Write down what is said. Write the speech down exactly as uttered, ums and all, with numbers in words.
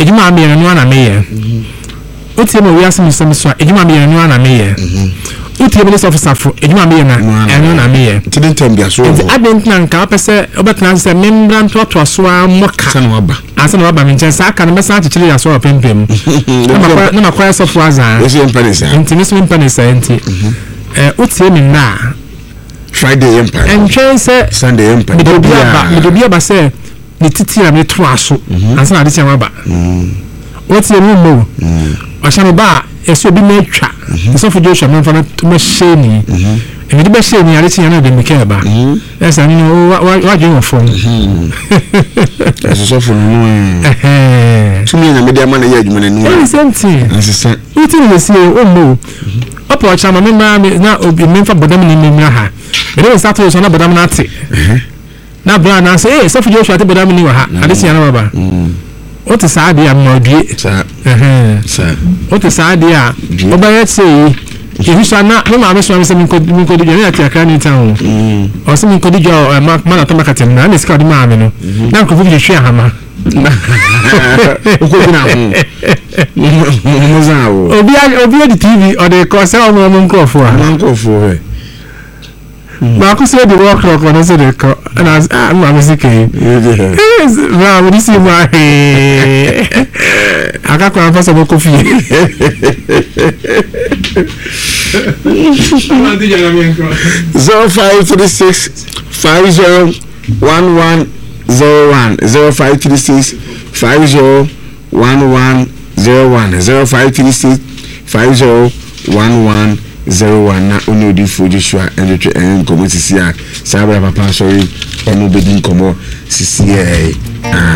ejuma me no na me ye otie me wiase me sem so ejuma me no na me ye otie me so officer fo ejuma me na eno na me ye tidin tambia so the adent na nka pese obetna se membra ntoto so amoka sana waba asa na waba me nchen sa aka na mesa achechire ya so opempem na makwa so fo azan ese empanisa enti me so empanisa enti eh otie me na Friday empire entwen se Sunday empire me do bia ba se ni titi na me to aso asa na de tia waba otie me mo asha ba eso bi na twa so for Joshua man fa na to sheni e di be sheni ari tia na de me ke ba esa ni wa wa je fo eso so for no eh tumi na me dia ma na ye adwuma na nu eh senti asesa uti ni se o mo opo acha ma me ma na obi me fa bodam ni me ha me dey start so na bodam na ate na bra na say eh so for Joshua te bodam ni wa ha ade tia na baba what is sad ya modie sa eh sa what is sad ya oba say if so na no ma me so me say me ko me ko di na tia kan ni town o say me ko di jo ma ma na to market na na sika di ma me no na ko fu di hwe ahama ko bina ho mo za o obi obi di T V o de ko se o mo mo nko fo a nko fo he ma ko se di work rock on se de ko na ah ma me sike eh ma mo di si ma he aka ko afa so mo kofi zero five three six five zero one one zero one zero five three six five zero one one zero one zero five three six five zero one one zero one na oni odi fo Joshua enetwe en komo sisi a sabra papa sorry enu bedi komo sisi eh